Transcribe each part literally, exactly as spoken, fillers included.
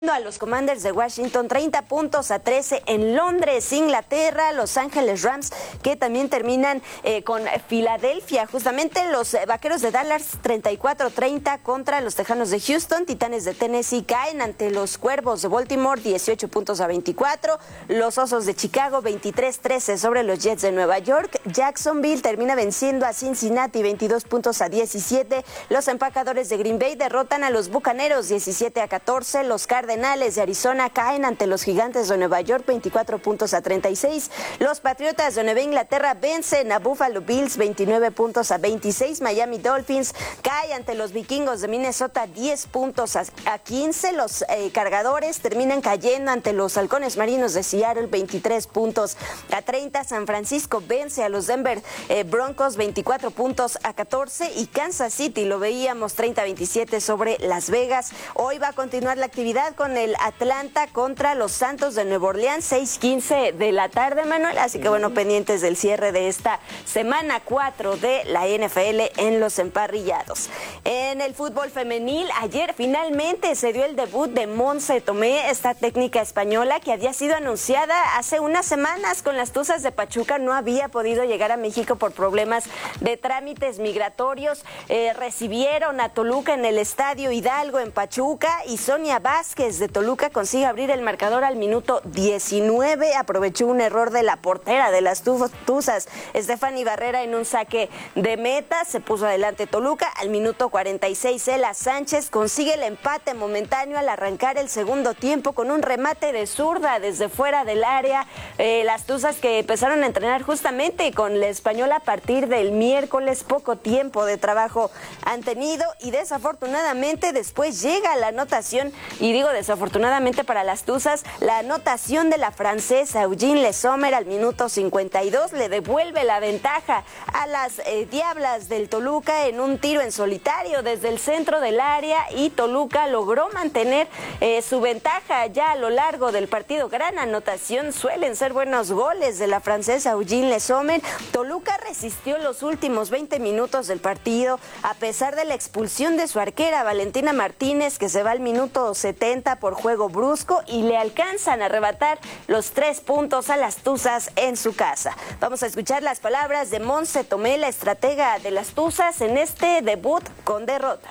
A los Commanders de Washington, treinta puntos a trece en Londres, Inglaterra. Los Ángeles Rams, que también terminan eh, con Filadelfia. Justamente los eh, Vaqueros de Dallas, treinta y cuatro treinta contra los Tejanos de Houston. Titanes de Tennessee caen ante los Cuervos de Baltimore, dieciocho puntos a veinticuatro. Los Osos de Chicago, veintitrés trece sobre los Jets de Nueva York. Jacksonville termina venciendo a Cincinnati, veintidós puntos a diecisiete. Los Empacadores de Green Bay derrotan a los Bucaneros, diecisiete a catorce. Los Cardenales Cardenales de Arizona caen ante los Gigantes de Nueva York, veinticuatro puntos a treinta y seis. Los Patriotas de Nueva Inglaterra vencen a Buffalo Bills, veintinueve puntos a veintiséis. Miami Dolphins cae ante los Vikingos de Minnesota, diez puntos a quince. Los eh, Cargadores terminan cayendo ante los Halcones Marinos de Seattle, veintitrés puntos a treinta. San Francisco vence a los Denver eh, Broncos, veinticuatro puntos a catorce. Y Kansas City, lo veíamos, treinta a veintisiete sobre Las Vegas. Hoy va a continuar la actividad con el Atlanta contra los Santos de Nueva Orleans, seis quince de la tarde, Manuel. Así que bueno, pendientes del cierre de esta semana cuatro de la N F L en los emparrillados. En el fútbol femenil, ayer finalmente se dio el debut de Montse Tomé, esta técnica española que había sido anunciada hace unas semanas con las Tuzas de Pachuca. No había podido llegar a México por problemas de trámites migratorios. Eh, recibieron a Toluca en el Estadio Hidalgo en Pachuca y Sonia Vázquez de Toluca consigue abrir el marcador al minuto diecinueve. Aprovechó un error de la portera de las Tuzas, Stephanie Barrera, en un saque de meta. Se puso adelante Toluca. Al minuto cuarenta y seis, Ela Sánchez consigue el empate momentáneo al arrancar el segundo tiempo con un remate de zurda desde fuera del área. Eh, las Tuzas que empezaron a entrenar justamente con la Española a partir del miércoles, poco tiempo de trabajo han tenido y desafortunadamente después llega la anotación, y digo desafortunadamente para las Tuzas, la anotación de la francesa Eugene Le Sommer al minuto cincuenta y dos le devuelve la ventaja a las eh, Diablas del Toluca en un tiro en solitario desde el centro del área, y Toluca logró mantener eh, su ventaja ya a lo largo del partido. Gran anotación, suelen ser buenos goles de la francesa Eugene Le Sommer. Toluca resistió los últimos veinte minutos del partido a pesar de la expulsión de su arquera Valentina Martínez, que se va al minuto setenta por juego brusco, y le alcanzan a arrebatar los tres puntos a las Tuzas en su casa. Vamos a escuchar las palabras de Montse Tomé, la estratega de las Tuzas, en este debut con derrota.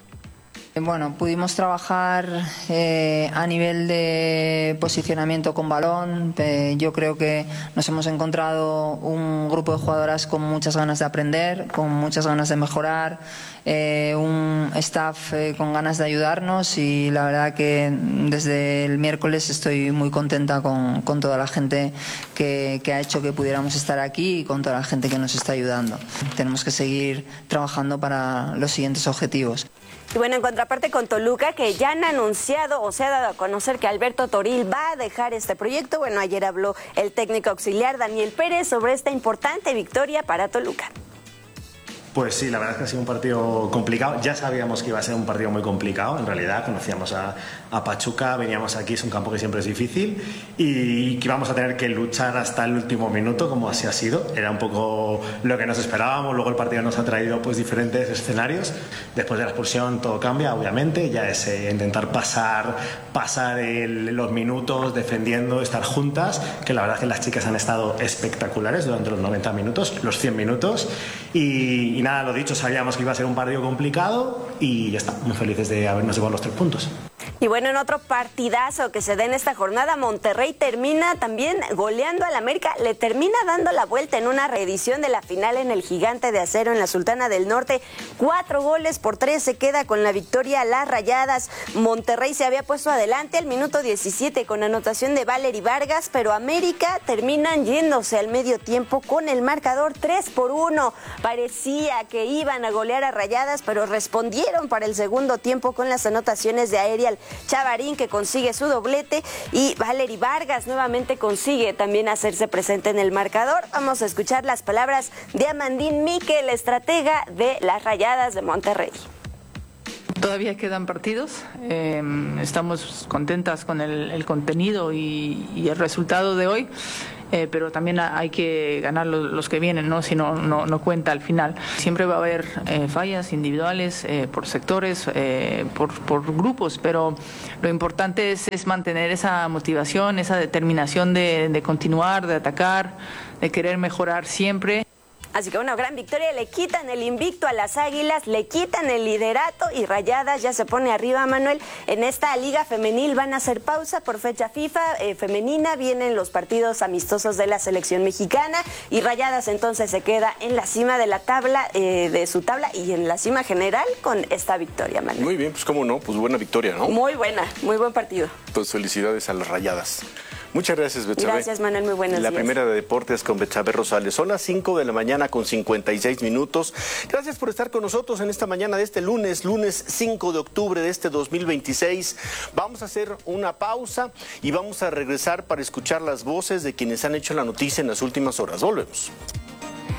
Bueno, pudimos trabajar eh, a nivel de posicionamiento con balón. Eh, yo creo que nos hemos encontrado un grupo de jugadoras con muchas ganas de aprender, con muchas ganas de mejorar, eh, un staff eh, con ganas de ayudarnos, y la verdad que desde el miércoles estoy muy contenta con, con toda la gente que, que ha hecho que pudiéramos estar aquí y con toda la gente que nos está ayudando. Tenemos que seguir trabajando para los siguientes objetivos. Y bueno, en contraparte con Toluca, que ya han anunciado o se ha dado a conocer que Alberto Toril va a dejar este proyecto. Bueno, ayer habló el técnico auxiliar Daniel Pérez sobre esta importante victoria para Toluca. Pues sí, la verdad es que ha sido un partido complicado. Ya sabíamos que iba a ser un partido muy complicado. En realidad conocíamos a, a Pachuca, veníamos aquí, es un campo que siempre es difícil, y que íbamos a tener que luchar hasta el último minuto, como así ha sido. Era un poco lo que nos esperábamos. Luego el partido nos ha traído pues diferentes escenarios. Después de la expulsión todo cambia, obviamente. Ya es eh, intentar pasar, pasar el, los minutos defendiendo, estar juntas, que la verdad es que las chicas han estado espectaculares durante los noventa minutos, los cien minutos, y Y nada, lo dicho, sabíamos que iba a ser un partido complicado y ya está, muy felices de habernos llevado los tres puntos. Y bueno, en otro partidazo que se da en esta jornada, Monterrey termina también goleando al América, le termina dando la vuelta en una reedición de la final en el Gigante de Acero en la Sultana del Norte. Cuatro goles por tres, se queda con la victoria las Rayadas. Monterrey se había puesto adelante al minuto diecisiete con anotación de Valery Vargas, pero América terminan yéndose al medio tiempo con el marcador tres por uno. Parecía que iban a golear a Rayadas, pero respondieron para el segundo tiempo con las anotaciones de Aerial Chavarín, que consigue su doblete, y Valery Vargas nuevamente consigue también hacerse presente en el marcador. Vamos a escuchar las palabras de Amandine Miquel, estratega de las Rayadas de Monterrey. Todavía quedan partidos, eh, estamos contentas con el, el contenido y, y el resultado de hoy, eh, pero también hay que ganar los, los que vienen, ¿no? Si no, no, no cuenta al final. Siempre va a haber eh, fallas individuales, eh, por sectores, eh, por, por grupos, pero lo importante es, es mantener esa motivación, esa determinación de, de continuar, de atacar, de querer mejorar siempre. Así que una gran victoria, le quitan el invicto a las Águilas, le quitan el liderato y Rayadas ya se pone arriba, Manuel. En esta liga femenil van a hacer pausa por fecha FIFA eh, femenina, vienen los partidos amistosos de la selección mexicana y Rayadas entonces se queda en la cima de la tabla, eh, de su tabla y en la cima general con esta victoria, Manuel. Muy bien, pues cómo no, pues buena victoria, ¿no? Muy buena, muy buen partido. Pues felicidades a las Rayadas. Muchas gracias, Betsabe. Gracias, Manuel, muy buenos La días. primera de deportes con Betsabe Rosales. Son las cinco de la mañana con cincuenta y seis minutos. Gracias por estar con nosotros en esta mañana de este lunes, lunes cinco de octubre de este dos mil veintiséis. Vamos a hacer una pausa y vamos a regresar para escuchar las voces de quienes han hecho la noticia en las últimas horas. Volvemos.